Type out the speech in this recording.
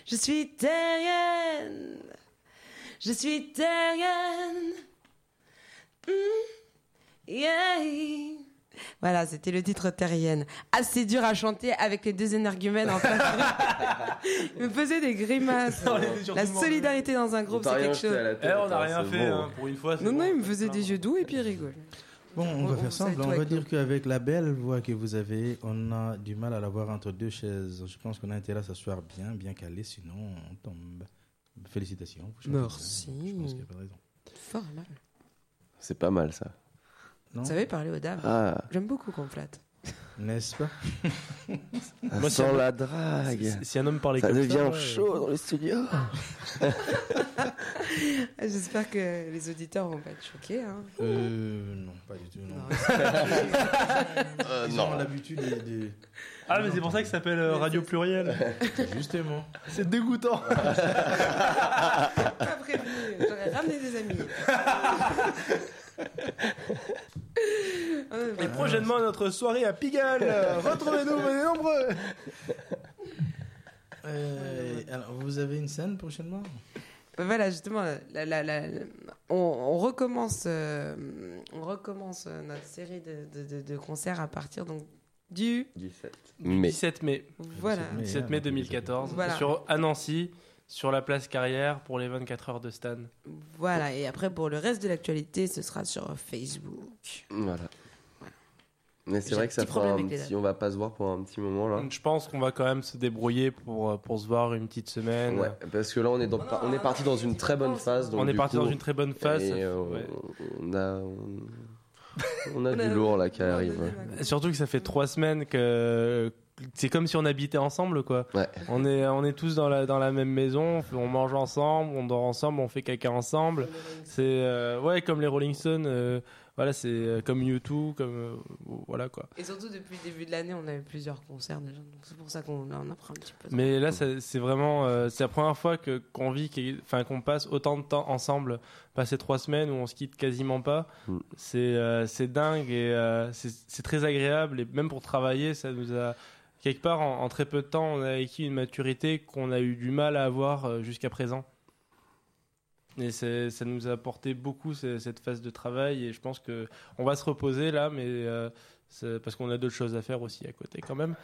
Je suis terrienne. Je suis terrienne. Yeah. Voilà, c'était le titre Terrienne. Assez dur à chanter avec les deux énergumènes en face. Il me faisait des grimaces. La solidarité dans un groupe, c'est quelque chose. On n'a rien fait, pour une fois. Non, il me faisait des yeux doux et puis il rigole. Bon, on va faire simple. On va dire qu'avec la belle voix que vous avez, on a du mal à l'avoir entre deux chaises. Je pense qu'on a intérêt à s'asseoir bien calé, sinon on tombe. Félicitations. Merci. Je pense qu'il n'y a pas de raison. Fort mal. C'est pas mal ça. Vous savez parler aux dames. J'aime beaucoup qu'on flatte. N'est-ce pas? Moi, sans la drague. Si un homme parlait ça comme ça, devient chaud dans les studios. J'espère que les auditeurs vont pas être choqués. Hein. Non, pas du tout. Non. Ils ont l'habitude de... Ah, mais c'est pour ça que ça s'appelle Radio Pluriel. Justement. C'est dégoûtant. Pas prévenu. J'aurais ramené des amis. Et prochainement, notre soirée à Pigalle. Retrouvez-nous, venez nombreux. Alors, vous avez une scène prochainement? Voilà, justement, on recommence notre série de concerts à partir donc, du 17 mai. Voilà. 17 mai 2014. Voilà. À Nancy, sur la place Carrière, pour les 24 heures de Stan. Voilà, et après, pour le reste de l'actualité, ce sera sur Facebook. Voilà. Mais c'est vrai que ça fera on va pas se voir pour un petit moment là. Je pense qu'on va quand même se débrouiller pour se voir une petite semaine. Ouais, parce que là on est parti dans une très bonne phase. Donc, on est parti dans une très bonne phase. Et on a du lourd là qui arrive. Ouais. Surtout que ça fait 3 semaines que c'est comme si on habitait ensemble quoi. Ouais. On est tous dans la même maison, on mange ensemble, on dort ensemble, on fait caca ensemble. C'est comme les Rolling Stones. Voilà, c'est comme U2, comme voilà quoi. Et surtout depuis le début de l'année, on a eu plusieurs concerts déjà, donc c'est pour ça qu'on en apprend un petit peu. Mais là, c'est vraiment c'est la première fois qu'on qu'on passe autant de temps ensemble, passer 3 semaines où on se quitte quasiment pas. C'est dingue et c'est très agréable et même pour travailler, ça nous a quelque part en très peu de temps, on a acquis une maturité qu'on a eu du mal à avoir jusqu'à présent. Et ça nous a apporté beaucoup cette phase de travail et je pense que on va se reposer là, mais c'est parce qu'on a d'autres choses à faire aussi à côté quand même.